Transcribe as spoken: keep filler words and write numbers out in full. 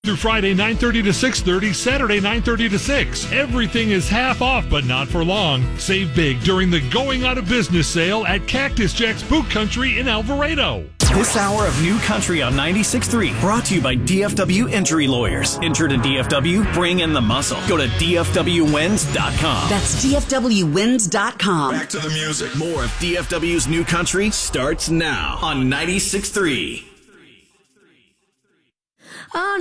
Through Friday, nine thirty to six thirty, Saturday, nine thirty to six. Everything is half off, but not for long. Save big during the Going Out of Business sale at Cactus Jack's Boot Country in Alvarado. This hour of New Country on ninety-six point three brought to you by D F W Injury Lawyers. Injured in D F W? Bring in the muscle. Go to D F W wins dot com. That's D F W wins dot com. Back to the music. More of D F W's New Country starts now on ninety-six point three. On